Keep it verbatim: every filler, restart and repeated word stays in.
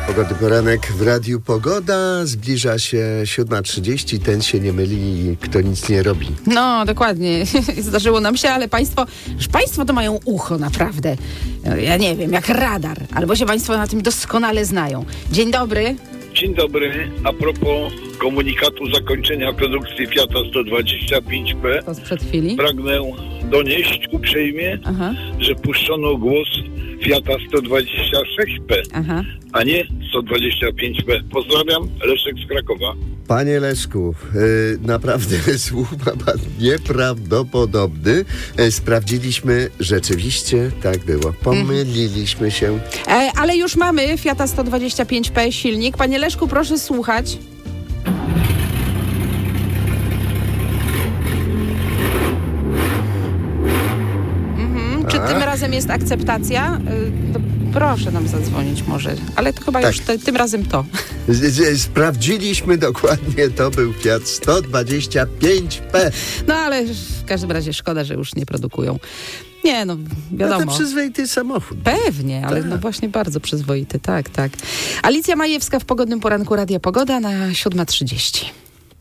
Pogodny poranek w Radiu Pogoda. Zbliża się siódma trzydzieści. Ten się nie myli, kto nic nie robi. No, dokładnie. Zdarzyło nam się, ale państwo, że państwo to mają ucho, naprawdę. Ja nie wiem, jak radar. Albo się państwo na tym doskonale znają. Dzień dobry. Dzień dobry. A propos komunikatu zakończenia produkcji Fiata sto dwadzieścia pięć P, To sprzed chwili. pragnę donieść uprzejmie, Aha. że puszczono głos Fiata sto dwadzieścia sześć P, Aha. a nie sto dwadzieścia pięć P. Pozdrawiam, Leszek z Krakowa. Panie Leszku, yy, naprawdę słuch ma pan nieprawdopodobny. Yy, sprawdziliśmy, rzeczywiście tak było. Pomyliliśmy się. E, ale już mamy Fiata sto dwadzieścia pięć P silnik. Panie Leszku, proszę słuchać. Mhm. Czy tym razem jest akceptacja? Y, to proszę nam zadzwonić może. Ale to chyba Tak. już te, tym razem to. Z, z, sprawdziliśmy dokładnie, to był Fiat sto dwadzieścia pięć P. No ale w każdym razie szkoda, że już nie produkują. Nie, no No wiadomo. to przyzwoity samochód. Pewnie, ale Tak. no właśnie bardzo przyzwoity, tak, tak. Alicja Majewska w Pogodnym Poranku Radia Pogoda na siódma trzydzieści.